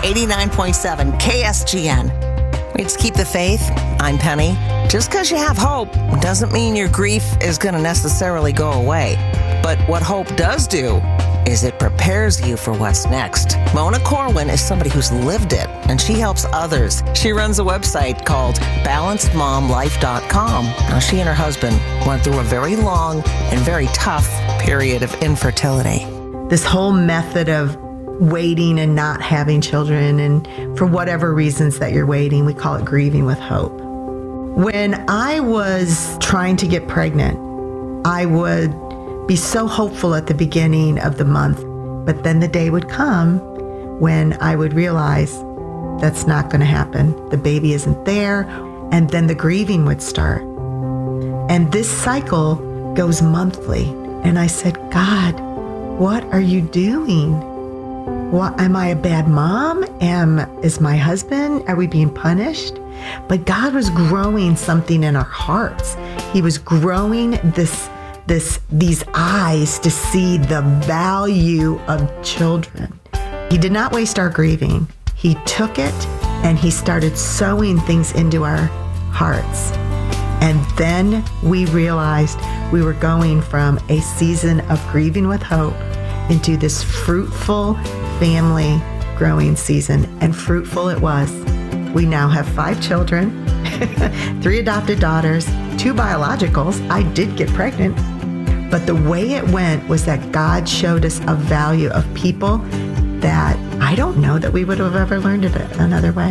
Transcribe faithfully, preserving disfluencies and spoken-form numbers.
eighty-nine point seven K S G N. Let's keep the faith. I'm Penny. Just because you have hope doesn't mean your grief is going to necessarily go away. But what hope does do is it prepares you for what's next. Mona Corwin is somebody who's lived it, and she helps others. She runs a website called balanced mom life dot com. Now, she and her husband went through a very long and very tough period of infertility. This whole method of waiting and not having children, and for whatever reasons that you're waiting, we call it grieving with hope. When I was trying to get pregnant, I would be so hopeful at the beginning of the month, but then the day would come when I would realize that's not going to happen. The baby isn't there, and then the grieving would start. And this cycle goes monthly. And I said, God, what are you doing? What, am I a bad mom? Am is my husband? Are we being punished? But God was growing something in our hearts. He was growing this, this, these eyes to see the value of children. He did not waste our grieving. He took it and he started sowing things into our hearts. And then we realized we were going from a season of grieving with hope into this fruitful family growing season, and fruitful it was. We now have five children, three adopted daughters, two biologicals. I did get pregnant, but the way it went was that God showed us a value of people that I don't know that we would have ever learned it another way.